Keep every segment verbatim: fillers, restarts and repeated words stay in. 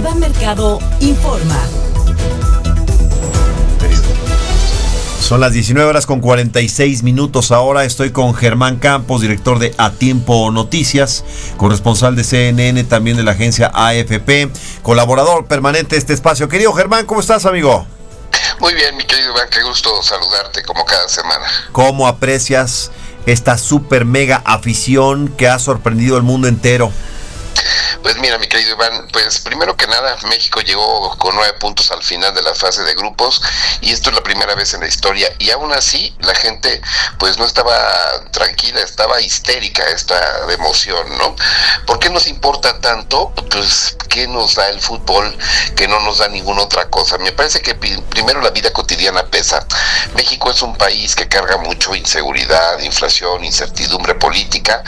Iván Mercado informa. Son las diecinueve horas con cuarenta y seis minutos ahora. Estoy con Germán Campos, director de A Tiempo Noticias, corresponsal de C N N, también de la agencia A F P, colaborador permanente de este espacio. Querido Germán, ¿cómo estás, amigo? Muy bien, mi querido Iván, qué gusto saludarte como cada semana. ¿Cómo aprecias esta super mega afición que ha sorprendido al mundo entero? Pues mira, mi querido Iván, pues primero que nada, México llegó con nueve puntos al final de la fase de grupos y esto es la primera vez en la historia y aún así la gente pues no estaba tranquila, estaba histérica esta de emoción, ¿no? ¿Por qué nos importa tanto? Pues ¿qué nos da el fútbol que no nos da ninguna otra cosa? Me parece que primero la vida cotidiana pesa. México es un país que carga mucho inseguridad, inflación, incertidumbre política,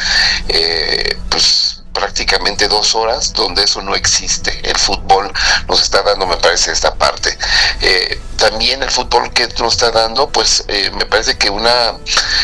eh, pues prácticamente dos horas donde eso no existe. El fútbol nos está dando, me parece, esta parte. Eh, también el fútbol que nos está dando, pues eh, me parece que una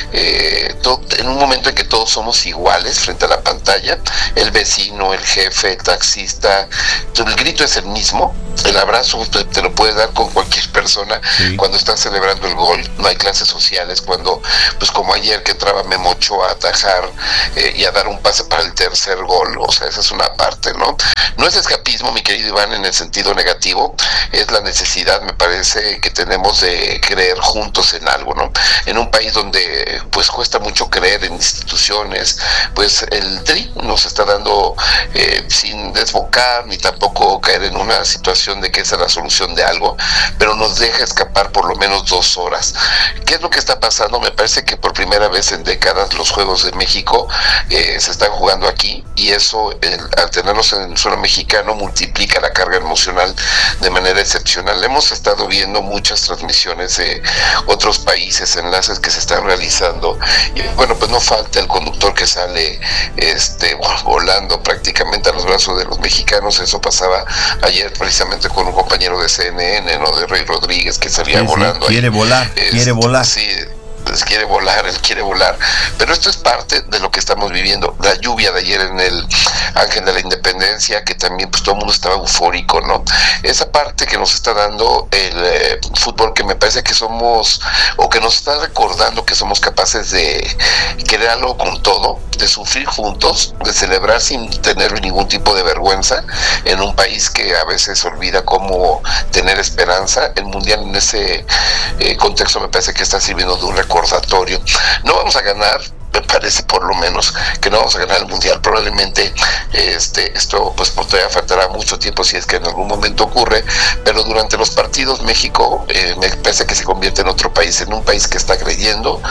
eh, todo, en un momento en que todos somos iguales frente a la pantalla, el vecino, el jefe, el taxista, el grito es el mismo, el abrazo te, te lo puedes dar con cualquier persona, sí. Cuando están celebrando el gol, no hay clases sociales, cuando, pues como ayer que entraba Memo Ochoa a atajar eh, y a dar un pase para el tercer gol, o sea, esa es una parte, ¿no? No es escapismo, mi querido Iván, en el sentido negativo, es la necesidad, me parece, que tenemos de creer juntos en algo, ¿no? En un país donde, pues, cuesta mucho creer en instituciones, pues el Tri nos está dando, eh, sin desbocar, ni tampoco caer en una situación de que esa es la solución de algo, pero nos deja escapar por lo menos dos horas. ¿Qué es lo que está pasando? Me parece que por primera vez en décadas los Juegos de México eh, se están jugando aquí, y eso, el, al tenerlos en el suelo mexicano, multiplica la carga emocional de manera excepcional. Hemos estado viendo muchas transmisiones de otros países, enlaces que se están realizando, y bueno, pues no falta el conductor que sale este volando prácticamente a los brazos de los mexicanos. Eso pasaba ayer precisamente con un compañero de C N N, ¿no? De Rey Rodríguez, que salía sí, volando. Sí, quiere ahí. volar, Este, quiere volar. Sí, pues quiere volar, él quiere volar, pero esto es parte de lo que estamos viviendo. La lluvia de ayer en el Ángel de la Independencia, que también pues todo el mundo estaba eufórico, ¿no? Esa parte que nos está dando el eh, fútbol, que me parece que somos, o que nos está recordando que somos capaces de querer algo con todo, de sufrir juntos, de celebrar sin tener ningún tipo de vergüenza, en un país que a veces olvida cómo tener esperanza. El Mundial en ese eh, contexto me parece que está sirviendo de un recordatorio. No vamos a ganar, me parece por lo menos que no vamos a ganar el Mundial, probablemente este esto pues por todavía faltará mucho tiempo si es que en algún momento ocurre, pero durante los partidos México eh, me parece que se convierte en otro país, en un país que está creyendo,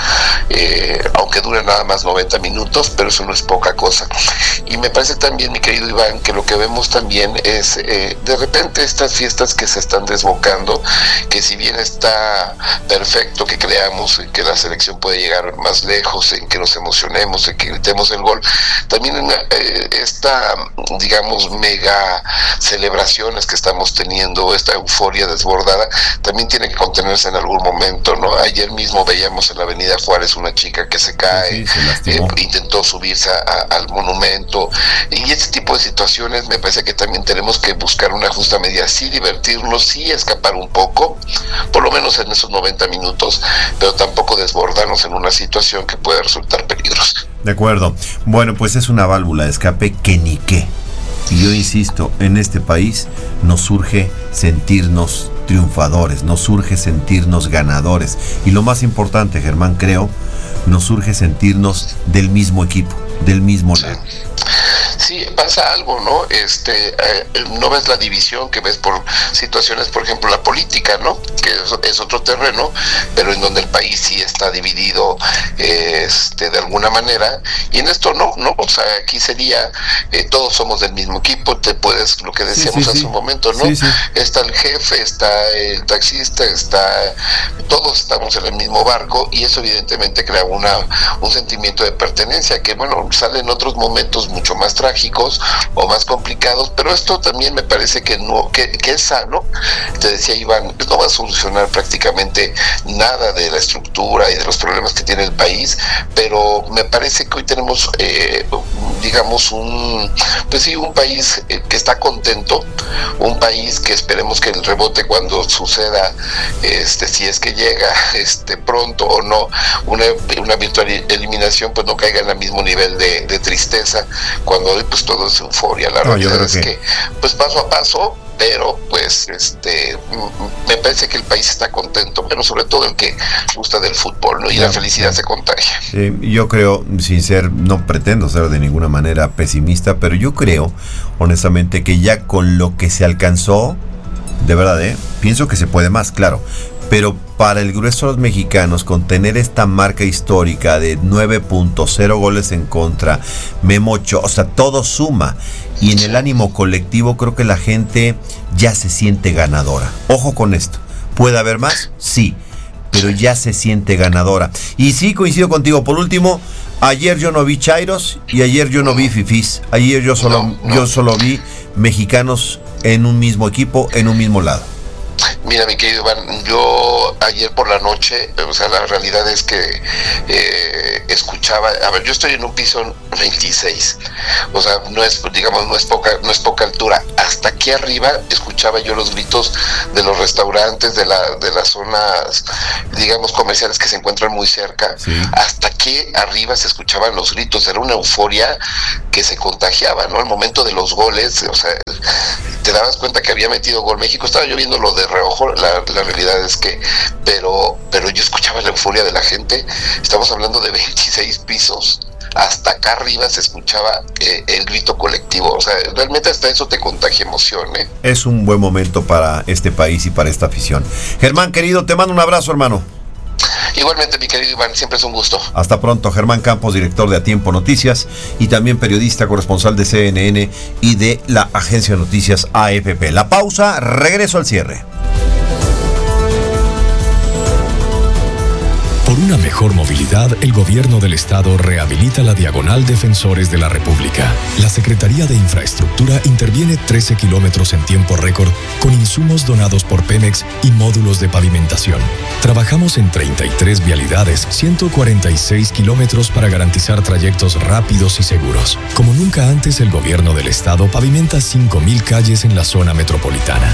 eh, aunque dure nada más noventa minutos, pero eso no es poca cosa. Y me parece también, mi querido Iván, que lo que vemos también es eh, de repente estas fiestas que se están desbocando, que si bien está perfecto que creamos que la selección puede llegar más lejos, en que nos emocionemos, en que gritemos el gol, también en eh, esta, digamos, mega celebraciones que estamos teniendo, esta euforia desbordada, también tiene que contenerse en algún momento, ¿no? Ayer mismo veíamos en la Avenida Juárez una chica que se cae, sí, se eh, intentó subirse a, al monumento, y este tipo de situaciones me parece que también tenemos que buscar una justa medida, sí divertirnos, sí escapar un poco, por lo menos en esos noventa minutos, pero tampoco desbordarnos en una situación que puede resultar peligrosa. De acuerdo. Bueno, pues es una válvula de escape que ni qué. Y yo insisto, en este país nos surge sentirnos triunfadores, nos surge sentirnos ganadores. Y lo más importante, Germán, creo, nos surge sentirnos del mismo equipo, del mismo lado. Sí. Sí, pasa algo, ¿no? Este, eh, no ves la división que ves por situaciones, por ejemplo, la política, ¿no? Que es, es otro terreno, pero en donde el país sí está dividido, eh, este, de alguna manera, y en esto no, ¿no? O sea, aquí sería, eh, todos somos del mismo equipo, te puedes, lo que decíamos sí, sí, hace sí. un momento, ¿no? Sí, sí. Está el jefe, está el taxista, está, todos estamos en el mismo barco, y eso evidentemente crea una, un sentimiento de pertenencia, que bueno, sale en otros momentos mucho más trágicos o más complicados, pero esto también me parece que no, que, que es sano. Te decía Iván, no va a solucionar prácticamente nada de la estructura y de los problemas que tiene el país, pero me parece que hoy tenemos eh, digamos, un, pues sí, un país que está contento, un país que esperemos que el rebote cuando suceda, este, si es que llega este, pronto o no, una, una virtual eliminación, pues no caiga en el mismo nivel de, de tristeza, cuando hoy pues todo es euforia. La no, realidad es que... que, pues paso a paso, pero pues este me parece que el país está contento, pero sobre todo el que gusta del fútbol, ¿no? Y claro, la felicidad se contagia. Eh, yo creo, sin ser, no pretendo ser de ninguna manera pesimista, pero yo creo honestamente que ya con lo que se alcanzó, de verdad, ¿eh? pienso que se puede más, claro, pero para el grueso de los mexicanos, con tener esta marca histórica de nueve punto cero goles en contra, Memo Ochoa, o sea, todo suma. Y en el ánimo colectivo creo que la gente ya se siente ganadora. Ojo con esto. ¿Puede haber más? Sí, pero ya se siente ganadora. Y sí, coincido contigo. Por último, ayer yo no vi chairos y ayer yo no vi fifís. Ayer yo solo, no, no. yo solo vi mexicanos en un mismo equipo, en un mismo lado. Mira, mi querido Iván, yo ayer por la noche, o sea, la realidad es que eh, escuchaba, a ver, yo estoy en un piso veintiséis, o sea, no es, digamos, no es poca, no es poca altura. Hasta aquí arriba escuchaba yo los gritos de los restaurantes, de la, de las zonas, digamos, comerciales que se encuentran muy cerca. Sí. Hasta aquí arriba se escuchaban los gritos, era una euforia que se contagiaba, ¿no? Al momento de los goles, o sea, te dabas cuenta que había metido gol México, estaba yo viendo lo de reojo, la, la realidad es que, pero, pero yo escuchaba la euforia de la gente. Estamos hablando de veintiséis pisos, hasta acá arriba se escuchaba eh, el grito colectivo, o sea, realmente hasta eso te contagia emoción, ¿eh? Es un buen momento para este país y para esta afición. Germán, querido, te mando un abrazo, hermano. Igualmente, mi querido Iván, siempre es un gusto. Hasta pronto. Germán Campos, director de A Tiempo Noticias y también periodista, corresponsal de C N N y de la agencia de noticias A F P. La pausa, regreso al cierre. Por una mejor movilidad, el Gobierno del Estado rehabilita la Diagonal Defensores de la República. La Secretaría de Infraestructura interviene trece kilómetros en tiempo récord con insumos donados por Pemex y módulos de pavimentación. Trabajamos en treinta y tres vialidades, ciento cuarenta y seis kilómetros para garantizar trayectos rápidos y seguros. Como nunca antes, el Gobierno del Estado pavimenta cinco mil calles en la zona metropolitana.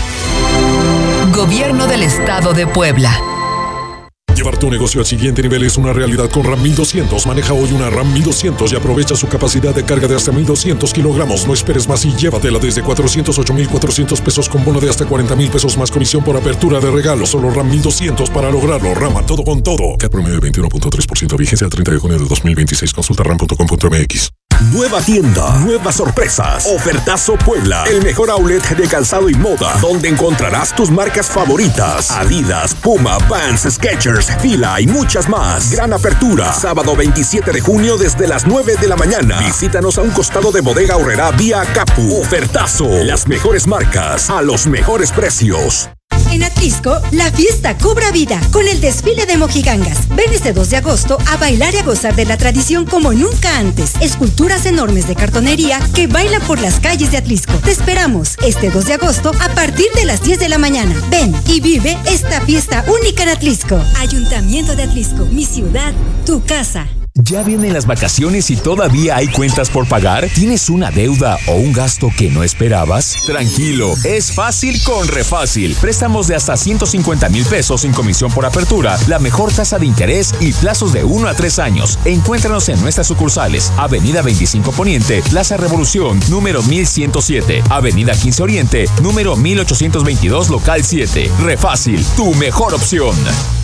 Gobierno del Estado de Puebla. Llevar tu negocio al siguiente nivel es una realidad con RAM mil doscientos. Maneja hoy una RAM mil doscientos y aprovecha su capacidad de carga de hasta mil doscientos kilogramos. No esperes más y llévatela desde cuatrocientos ocho mil cuatrocientos pesos con bono de hasta cuarenta mil pesos más comisión por apertura de regalo. Solo RAM mil doscientos para lograrlo. Rama, todo con todo. C A T promedio de veintiuno punto tres por ciento. Vigencia el treinta de junio de dos mil veintiséis. Consulta ram punto com punto m x. Nueva tienda, nuevas sorpresas. Ofertazo Puebla, el mejor outlet de calzado y moda, donde encontrarás tus marcas favoritas: Adidas, Puma, Vans, Skechers, Fila y muchas más. Gran apertura, sábado veintisiete de junio desde las nueve de la mañana. Visítanos a un costado de Bodega Aurrerá vía Capu. Ofertazo, las mejores marcas a los mejores precios. En Atlisco, la fiesta cobra vida con el desfile de mojigangas. Ven este dos de agosto a bailar y a gozar de la tradición como nunca antes. Esculturas enormes de cartonería que bailan por las calles de Atlisco. Te esperamos este dos de agosto a partir de las diez de la mañana. Ven y vive esta fiesta única en Atlisco. Ayuntamiento de Atlisco, mi ciudad, tu casa. ¿Ya vienen las vacaciones y todavía hay cuentas por pagar? ¿Tienes una deuda o un gasto que no esperabas? Tranquilo, es fácil con Refácil. Préstamos de hasta ciento cincuenta mil pesos sin comisión por apertura, la mejor tasa de interés y plazos de uno a tres años. Encuéntranos en nuestras sucursales: Avenida veinticinco Poniente, Plaza Revolución, número mil ciento siete, Avenida quince Oriente, número mil ochocientos veintidós, local siete. Refácil, tu mejor opción.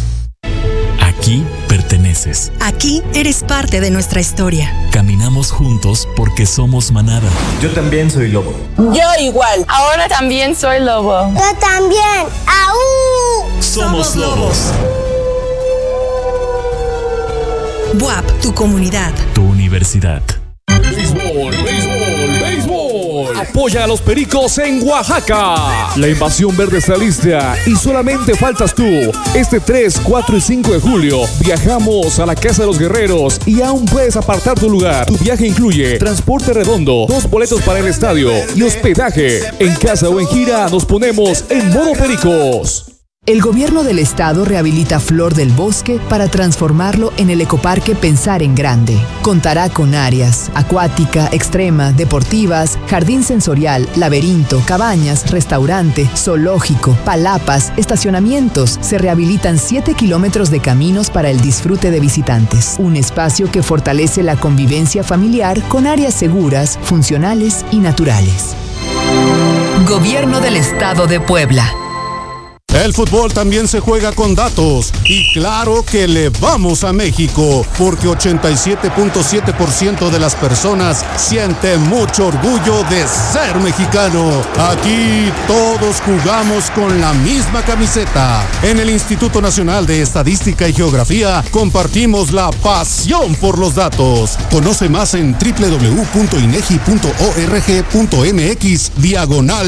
Aquí perteneces. Aquí eres parte de nuestra historia. Caminamos juntos porque somos manada. Yo también soy lobo. Yo igual. Ahora también soy lobo. Yo también. ¡Aú! Somos lobos. B U A P, tu comunidad. Tu universidad. Béisbol, béisbol, béisbol. Apoya a los Pericos en Oaxaca. La invasión verde está lista y solamente faltas tú. Este tres, cuatro y cinco de julio viajamos a la Casa de los Guerreros y aún puedes apartar tu lugar. Tu viaje incluye transporte redondo, dos boletos para el estadio y hospedaje. En casa o en gira nos ponemos en modo Pericos. El gobierno del estado rehabilita Flor del Bosque para transformarlo en el ecoparque Pensar en Grande. Contará con áreas acuática, extrema, deportivas, jardín sensorial, laberinto, cabañas, restaurante, zoológico, palapas, estacionamientos. Se rehabilitan siete kilómetros de caminos para el disfrute de visitantes. Un espacio que fortalece la convivencia familiar con áreas seguras, funcionales y naturales. Gobierno del Estado de Puebla. El fútbol también se juega con datos y claro que le vamos a México porque ochenta y siete punto siete por ciento de las personas siente mucho orgullo de ser mexicano. Aquí todos jugamos con la misma camiseta. En el Instituto Nacional de Estadística y Geografía compartimos la pasión por los datos. Conoce más en doble u doble u doble u punto inegi punto org punto mx diagonal